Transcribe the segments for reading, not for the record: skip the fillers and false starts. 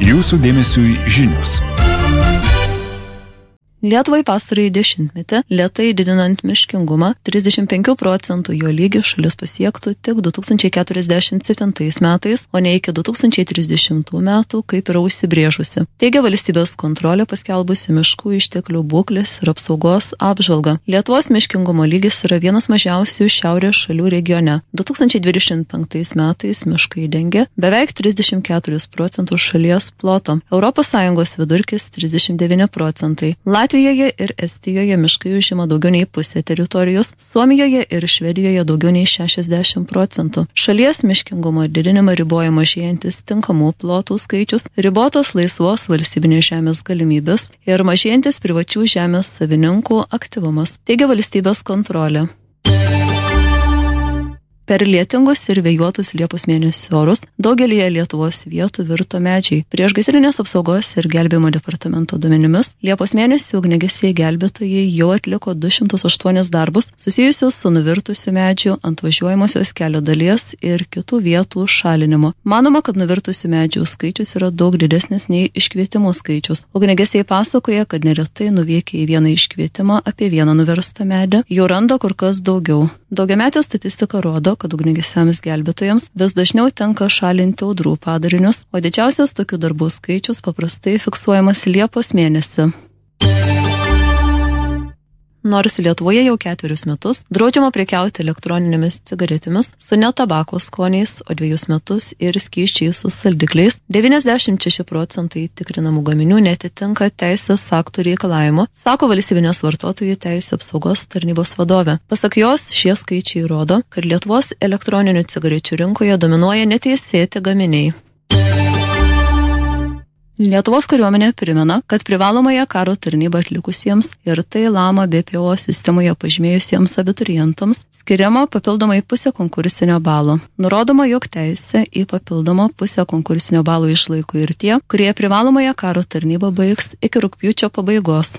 Jūsų dėmesiui žinios. Lietuvai pastarąjį dešimtmetį lėtai didinant miškingumą 35% jo lygį šalis pasiektų tik 2047 metais, o ne iki 2030 metų, kaip yra užsibrėžusi. Teigia valstybės kontrolė paskelbusi miškų išteklių būklės ir apsaugos apžvalgą. Lietuvos miškingumo lygis yra vienas mažiausių šiaurės šalių regione. 2025 metais miškai dengia beveik 34% šalies ploto. ES vidurkis 39%. Latvijoje ir Estijoje miškai užima daugiau nei pusę teritorijos, Suomijoje ir Švedijoje daugiau nei 60%. Šalies miškingumo didinimą riboja mažėjantis tinkamų plotų skaičius, ribotos laisvos valstybinės žemės galimybės ir mažėjantis privačių žemės savininkų aktyvumas, teigia valstybės kontrolė. Per lietingus ir vėjuotus Liepos mėnesio orus daugelyje Lietuvos vietų virto medžiai. Priešgaisrinės apsaugos ir gelbėjimo departamento duomenimis Liepos mėnesį ugniagesiai gelbėtojai jau atliko 208 darbus susijusius su nuvirtusių medžių ant važiuojamosios kelio dalies ir kitų vietų šalinimu. Manoma, kad nuvirtusių medžių skaičius yra daug didesnis nei iškvietimų skaičius. Ugniagesiai pasakoja, kad neretai nuvykę į vieną iškvietimą apie vieną nuverstą medį jau randa kur kas daugiau. Daugiametė statistika rodo, kad ugniagesiams gelbėtojams vis dažniau tenka šalinti audrų padarinius, o didžiausias tokių darbų skaičius paprastai fiksuojamas Liepos mėnesį. Nors Lietuvoje jau 4 metus draudžiama prekiauti elektroninėmis cigaretėmis su ne tabako skoniais, o 2 metus ir skysčiais su saldikliais, 96% tikrinamų gaminių netitinka teisės aktų reikalavimo, sako valstybinės vartotojų teisių apsaugos tarnybos vadovė. Pasak jos, šie skaičiai rodo, kad Lietuvos elektroninių cigarečių rinkoje dominuoja neteisėti gaminiai. Lietuvos kariuomenė primena, kad privalomąją karo tarnybą atlikusiems ir tai LAMA BPO sistemoje pažymėjusiems abiturientams skiriama papildomai pusę konkursinio balo. Nurodoma, jog teisę į papildomą pusę konkursinio balo išlaiko ir tie, kurie privalomąją karo tarnybą baigs iki rugpjūčio pabaigos.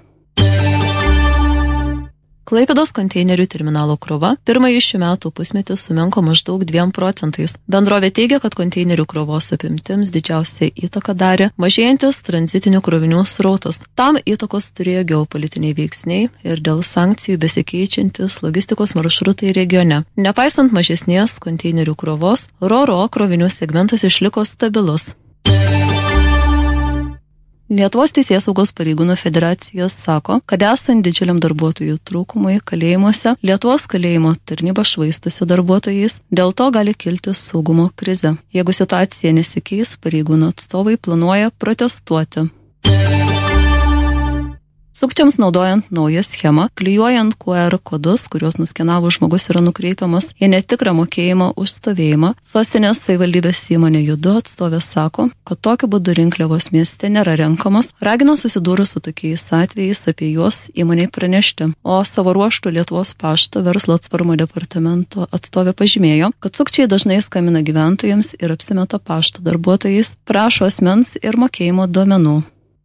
Klaipėdos konteinerių terminalo krova pirmąjį šių metų pusmetį sumenko maždaug 2%. Bendrovė teigia, kad konteinerių krovos apimtims didžiausią įtaką darė mažėjantis tranzitinių krovinių srautas. Tam įtakos turėjo geopolitiniai veiksniai ir dėl sankcijų besikeičiantis logistikos maršrutai regione. Nepaisant mažesnės konteinerių krovos, RoRo krovinių segmentas išliko stabilus. Lietuvos Teisėsaugos pareigūnų federacija sako, kad esant didžiuliam darbuotojų trūkumui kalėjimuose, Lietuvos kalėjimo tarnyba švaistosi darbuotojais, dėl to gali kilti saugumo krizė. Jeigu situacija nesikeis, pareigūnų atstovai planuoja protestuoti. Sukčiams naudojant naują schemą, klijuojant QR kodus, kuriuos nuskenavo žmogus yra nukreipiamas į netikrą mokėjimą už stovėjimą, sostinės savivaldybės įmonė Judu atstovė sako, kad tokiu būdu rinkliavos mieste nėra renkamos, ragino susidūrus su tokiais atvejais apie juos įmonei pranešti. O savo ruožtu Lietuvos pašto verslo atsparumo departamento atstovė pažymėjo, kad sukčiai dažnai skambina gyventojams ir apsimeta pašto darbuotojais, prašo asmens ir mokėjimo duomenų.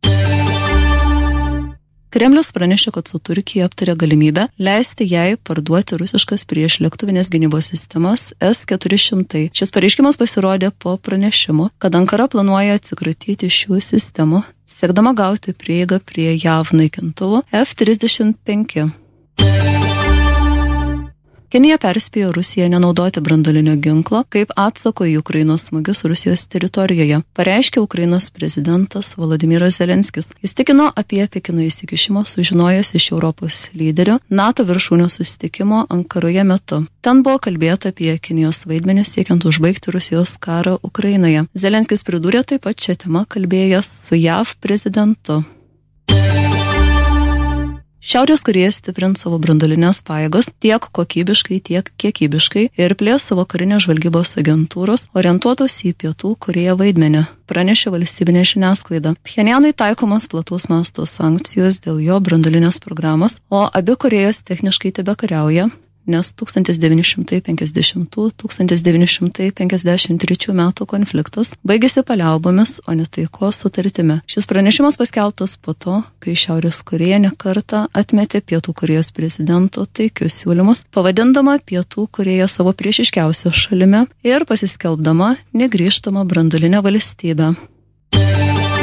Kremlius pranešė, kad su Turkija aptarė galimybę leisti jai parduoti rusiškas priešlėktuvinės gynybos sistemas S-400. Šis pareiškimas pasirodė po pranešimo, kad Ankara planuoja atsikratyti šių sistemų, siekdama gauti prieigą prie JAV naikintuvų F-35. Kinija perspėjo Rusiją nenaudoti branduolinio ginklo kaip atsako į Ukrainos smūgius Rusijos teritorijoje, pareiškė Ukrainos prezidentas Volodymyras Zelenskis. Jis tikino apie Pekino įsikišimą sužinojęs iš Europos lyderių NATO viršūnių susitikimo Ankaroje metu. Ten buvo kalbėta apie Kinijos vaidmenį siekiant užbaigti Rusijos karą Ukrainoje. Zelenskis pridūrė taip pat šią temą kalbėjęs su JAV prezidentu. Šiaurės Korėja stiprins savo branduolinės pajėgas tiek kokybiškai, tiek kiekybiškai ir plės savo karinės žvalgybos agentūros orientuotos į Pietų Korėją vaidmenį, pranešė valstybinė žiniasklaida. Pchenjanui taikomos plataus masto sankcijos dėl jo branduolinės programos, o abi Korėjos techniškai tebekariauja, nes 1950–1953 metų konfliktas baigėsi paliaubomis, o ne taikos sutartimi. Šis pranešimas paskelbtas po to, kai Šiaurės Korėja nekartą atmetė Pietų Korėjos prezidento taikius siūlymus, pavadindama Pietų Korėją savo priešiškiausią šalimi ir pasiskelbdama negrįžtamą branduolinę valstybę.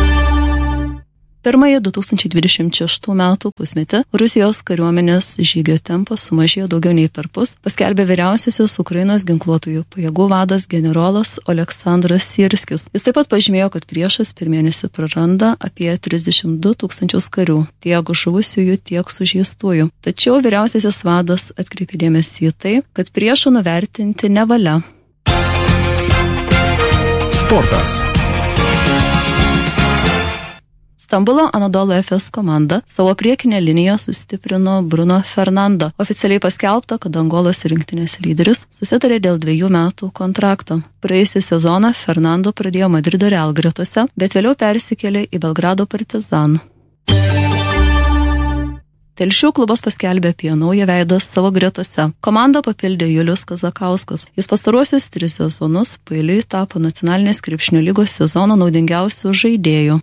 Pirmąjį 2026 metų pusmetį Rusijos kariuomenės žygio tempas sumažėjo daugiau nei perpus, paskelbė vyriausiasis Ukrainos ginkluotųjų pajėgų vadas generolas Oleksandras Syrskis. Jis taip pat pažymėjo, kad priešas per mėnesį praranda apie 32 000 karių, tiek žuvusiųjų, tiek sužeistųjų. Tačiau vyriausiasis vadas atkreipė dėmesį į tai, kad priešo nuvertinti nevalia. Sportas. Stambulo Anadolu Efes komanda savo priekinę liniją sustiprino Bruno Fernando. Oficialiai paskelbta, kad Angolos rinktinės lyderis susitarė dėl 2 metų kontrakto. Praėjusį sezoną Fernando pradėjo Madrido Real gretose, bet vėliau persikėlė į Belgrado Partizan. Telšių klubas paskelbė apie naują veidą savo gretose. Komandą papildė Julius Kazakauskas. Jis pastaruosius 3 sezonus paeiliui tapo nacionalinės krepšinio lygos sezono naudingiausių žaidėjų.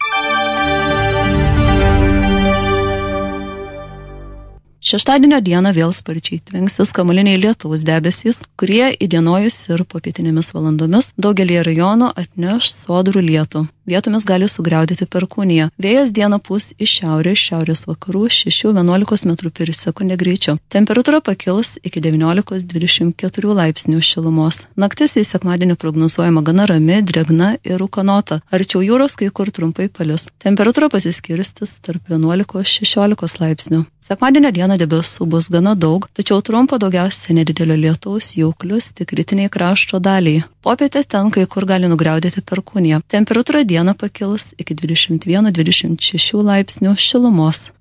Šeštadienio dieną vėl sparčiai tvenksis kamuoliniai lietaus debesys, kurie įdienojus ir popietinėmis valandomis daugelį rajonų atneš sodrų lietų. Vietomis gali sugriaudyti perkūniją. Vėjas dieną pūs iš šiaurės vakarų 6-11 m/s greičiu. Temperatūra pakils iki 19-24 laipsnių šilumos. Naktis į sekmadienį prognozuojama gana rami, drėgna ir rūkanota. Arčiau jūros kai kur trumpai palis. Temperatūra pasiskirstis tarp 11-16 laipsnių. Sekmadienio dieną debesų bus gana daug, tačiau trumpo daugiausia nedidelio lietaus jau klius tik rytiniai krašto daliai. Popietę ten kai kur gali nugriaudėti perkūnija. Temperatūra dieną pakils iki 21-26 laipsnių šilumos.